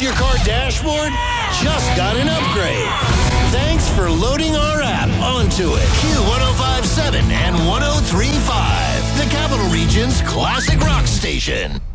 Your car dashboard just got an upgrade. Thanks for loading our app onto it. Q1057 and 1035, the Capital Region's classic rock station.